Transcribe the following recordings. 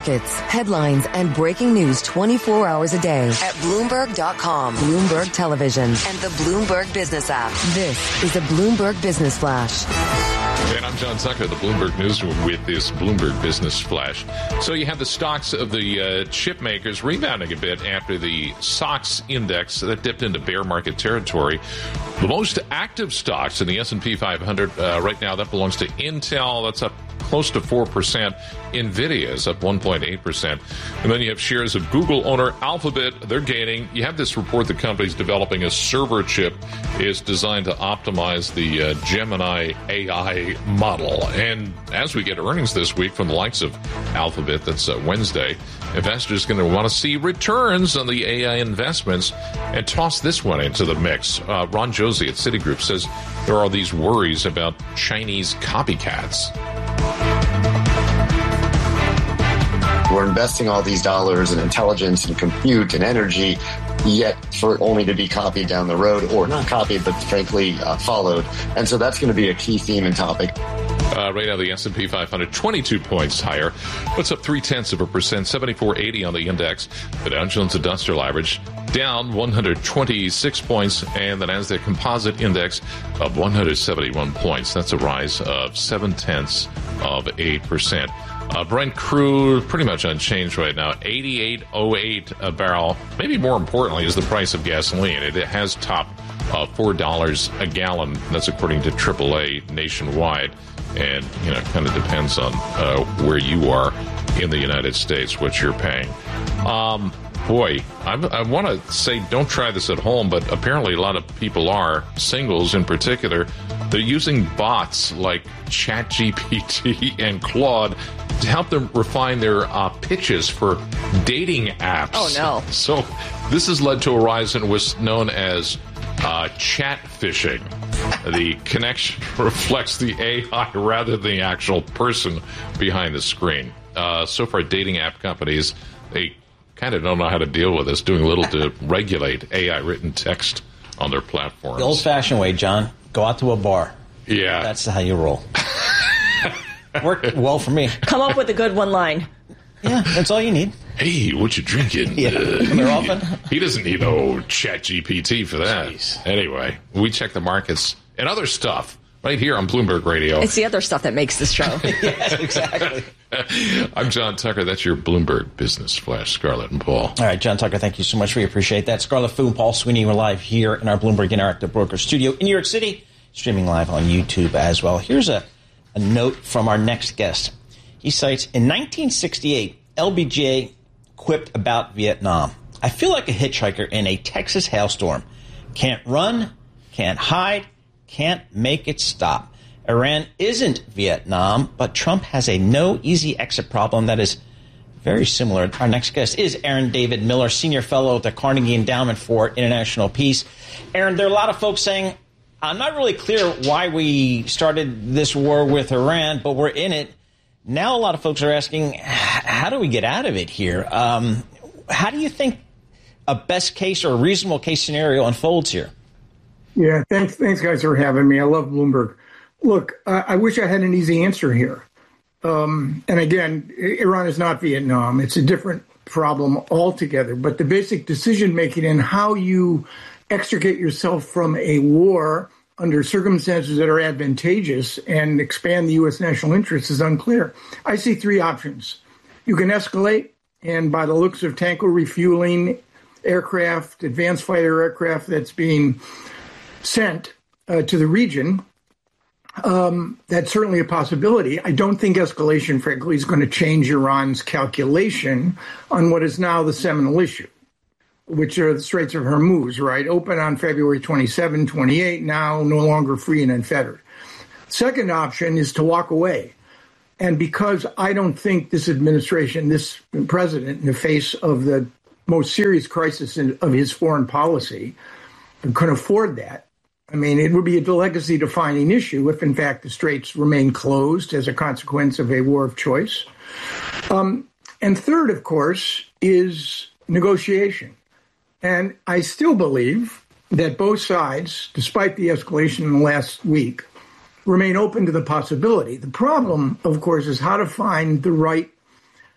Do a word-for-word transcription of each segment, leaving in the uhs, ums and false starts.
Markets, headlines, and breaking news twenty-four hours a day at Bloomberg dot com, Bloomberg Television, and the Bloomberg Business app. This is a Bloomberg Business Flash. And I'm John Tucker, the Bloomberg Newsroom, with this Bloomberg Business Flash. So you have the stocks of the uh, chip makers rebounding a bit after the S O X index that dipped into bear market territory. The most active stocks in the S and P five hundred uh, right now, that belongs to Intel. That's up close to four percent. NVIDIA is up one point eight percent. And then you have shares of Google owner Alphabet. They're gaining. You have this report the company's developing a server chip is designed to optimize the uh, Gemini A I model. And as we get earnings this week from the likes of Alphabet, that's uh, Wednesday, investors are going to want to see returns on the A I investments and toss this one into the mix. Uh, Ron Josie at Citigroup says there are these worries about Chinese copycats. We're investing all these dollars in intelligence and compute and energy, yet for only to be copied down the road, or not copied, but frankly uh, followed. And so that's going to be a key theme and topic. Uh, right now, the S and P five hundred, twenty-two points higher. What's up three-tenths of a percent, seventy-four eighty on the index. The Dow Jones Industrial Average down one hundred twenty-six points, and the Nasdaq Composite Index of one hundred seventy-one points. That's a rise of seven-tenths of a percent. Uh, Brent crude pretty much unchanged right now, eighty-eight oh eight a barrel. Maybe more importantly is the price of gasoline. It, it has topped uh, four dollars a gallon. That's according to triple A nationwide. And, you know, it kind of depends on uh, where you are in the United States, what you're paying. Um, boy, I'm, I want to say don't try this at home, but apparently a lot of people are, singles in particular. They're using bots like ChatGPT and Claude to help them refine their uh, pitches for dating apps. Oh, no. So this has led to a rise in what's known as uh, chat phishing. The connection reflects the A I rather than the actual person behind the screen. Uh, so far, dating app companies, they kind of don't know how to deal with this, doing little to regulate A I written text on their platforms. The old-fashioned way, John. Go out to a bar. Yeah. That's how you roll. Worked well for me. Come up with a good one line. Yeah, that's all you need. Hey, what you drinking? Yeah. Uh, Come here often? He doesn't need no chat G P T for that. Jeez. Anyway, we check the markets and other stuff right here on Bloomberg Radio. It's the other stuff that makes this show. Yes, exactly. I'm John Tucker. That's your Bloomberg Business Flash, Scarlett and Paul. All right, John Tucker, thank you so much. We appreciate that. Scarlett Fu and Paul Sweeney, we're live here in our Bloomberg Interactive Broker studio in New York City, streaming live on YouTube as well. Here's a, a note from our next guest. He cites, in nineteen sixty-eight, L B J A quipped about Vietnam. I feel like a hitchhiker in a Texas hailstorm. Can't run, can't hide, can't make it stop. Iran isn't Vietnam, but Trump has a no easy exit problem that is very similar. Our next guest is Aaron David Miller, Senior Fellow at the Carnegie Endowment for International Peace. Aaron, there are a lot of folks saying, I'm not really clear why we started this war with Iran, but we're in it. Now a lot of folks are asking, how do we get out of it here? Um, how do you think a best case or a reasonable case scenario unfolds here? Yeah, thanks, thanks, guys, for having me. I love Bloomberg. Look, I, I wish I had an easy answer here. Um, and again, Iran is not Vietnam. It's a different problem altogether. But the basic decision-making and how you extricate yourself from a war under circumstances that are advantageous and expand the U S national interest is unclear. I see three options. You can escalate, and by the looks of tanker refueling aircraft, advanced fighter aircraft that's being sent uh, to the region, um, that's certainly a possibility. I don't think escalation, frankly, is going to change Iran's calculation on what is now the seminal issue, which are the Straits of Hormuz, right? Open on February twenty-seventh, twenty-eighth, now no longer free and unfettered. Second option is to walk away. And because I don't think this administration, this president, in the face of the most serious crisis in, of his foreign policy, can afford that. I mean, it would be a legacy-defining issue if, in fact, the Straits remain closed as a consequence of a war of choice. Um, and third, of course, is negotiation. And I still believe that both sides, despite the escalation in the last week, remain open to the possibility. The problem, of course, is how to find the right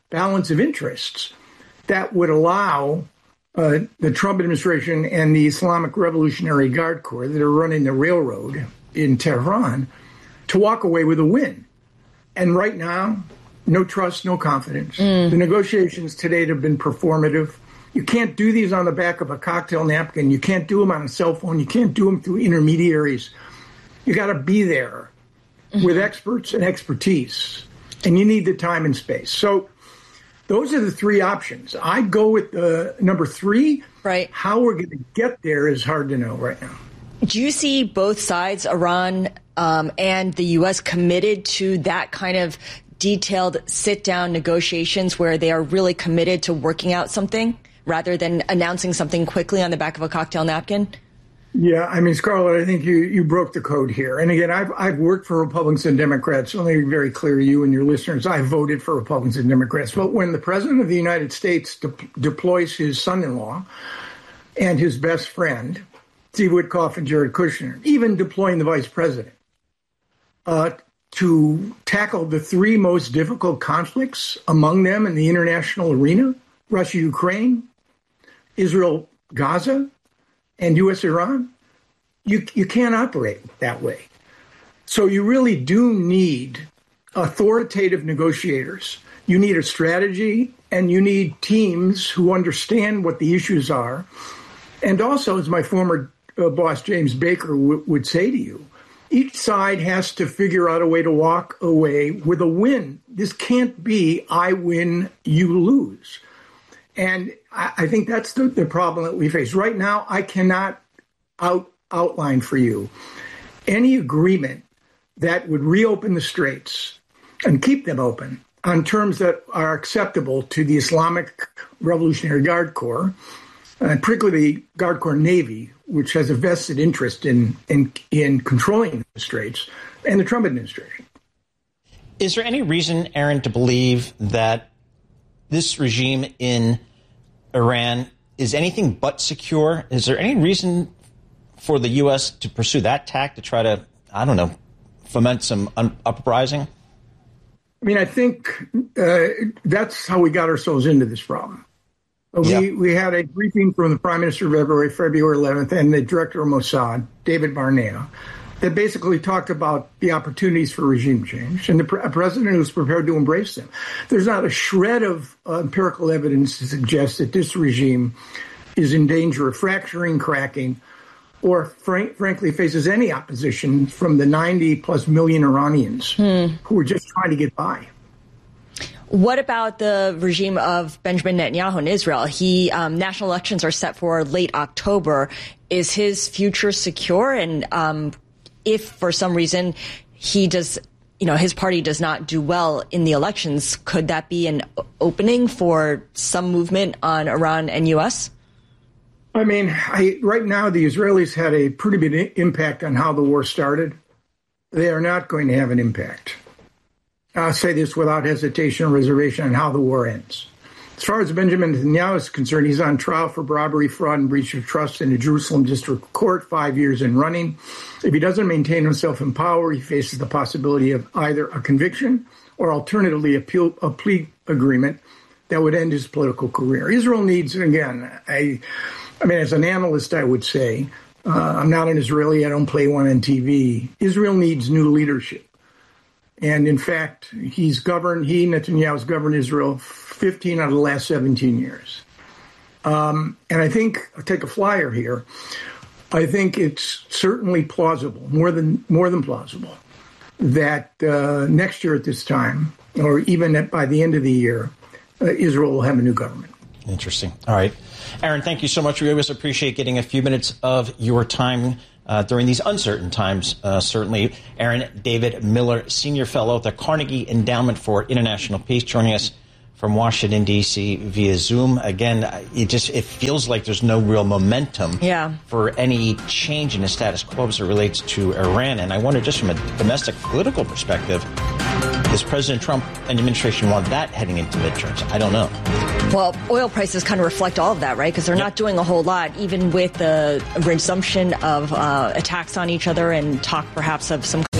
balance of interests that would allow uh, the Trump administration and the Islamic Revolutionary Guard Corps that are running the railroad in Tehran to walk away with a win. And right now, no trust, no confidence. Mm. The negotiations today have been performative. You can't do these on the back of a cocktail napkin. You can't do them on a cell phone. You can't do them through intermediaries. You got to be there mm-hmm. with experts and expertise, and you need the time and space. So those are the three options. I go with uh, number three. Right. How we're going to get there is hard to know right now. Do you see both sides, Iran um, and the U S, committed to that kind of detailed sit-down negotiations where they are really committed to working out something rather than announcing something quickly on the back of a cocktail napkin? Yeah, I mean, Scarlett, I think you, you broke the code here. And again, I've I've worked for Republicans and Democrats. So let me be very clear to you and your listeners, I voted for Republicans and Democrats. But when the President of the United States de- deploys his son-in-law and his best friend, Steve Witkoff and Jared Kushner, even deploying the Vice President, uh, to tackle the three most difficult conflicts among them in the international arena, Russia-Ukraine, Israel-Gaza, and U S-Iran, you you can't operate that way. So you really do need authoritative negotiators. You need a strategy, and you need teams who understand what the issues are. And also, as my former uh, boss James Baker w- would say to you, each side has to figure out a way to walk away with a win. This can't be I win, you lose. And I, I think that's the, the problem that we face. Right now, I cannot out, outline for you any agreement that would reopen the straits and keep them open on terms that are acceptable to the Islamic Revolutionary Guard Corps, and particularly the Guard Corps Navy, which has a vested interest in, in, in controlling the straits, and the Trump administration. Is there any reason, Aaron, to believe that this regime in Iran is anything but secure? Is there any reason for the U S to pursue that tack to try to, I don't know, foment some un- uprising? I mean, I think uh, that's how we got ourselves into this problem. We yeah. we had a briefing from the Prime Minister of February, February eleventh, and the Director of Mossad, David Barnea, that basically talked about the opportunities for regime change, and the pre- president was prepared to embrace them. There's not a shred of uh, empirical evidence to suggest that this regime is in danger of fracturing, cracking, or frank, frankly faces any opposition from the ninety plus million Iranians hmm. who are just trying to get by. What about the regime of Benjamin Netanyahu in Israel? He um, national elections are set for late October. Is his future secure? And um, if for some reason he does, you know, his party does not do well in the elections, could that be an opening for some movement on Iran and U S? I mean, I, right now the Israelis had a pretty big impact on how the war started. They are not going to have an impact. I'll say this without hesitation or reservation on how the war ends. As far as Benjamin Netanyahu is concerned, he's on trial for robbery, fraud, and breach of trust in the Jerusalem District Court, five years in running. If he doesn't maintain himself in power, he faces the possibility of either a conviction or alternatively a plea agreement that would end his political career. Israel needs, again, I, I mean, as an analyst, I would say, uh, I'm not an Israeli, I don't play one on T V. Israel needs new leadership. And in fact, he's governed, he, Netanyahu's governed Israel fifteen out of the last seventeen years. Um, and I think, I'll take a flyer here, I think it's certainly plausible, more than more than plausible, that uh, next year at this time, or even at, by the end of the year, uh, Israel will have a new government. Interesting. All right. Aaron, thank you so much. We always appreciate getting a few minutes of your time Uh, during these uncertain times, uh, certainly. Aaron David Miller, Senior Fellow at the Carnegie Endowment for International Peace, joining us from Washington, D C via Zoom. Again, it just it feels like there's no real momentum yeah. for any change in the status quo as it relates to Iran. And I wonder, just from a domestic political perspective, does President Trump and the administration want that heading into midterms? I don't know. Well, oil prices kind of reflect all of that, right? Because they're yep. not doing a whole lot, even with the resumption of uh, attacks on each other and talk perhaps of some